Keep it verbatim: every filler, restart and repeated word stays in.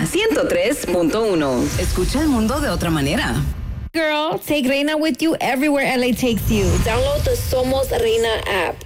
ciento tres punto uno. Escucha el mundo de otra manera. Girl, take Reina with you everywhere L A takes you. Download the Somos Reina app.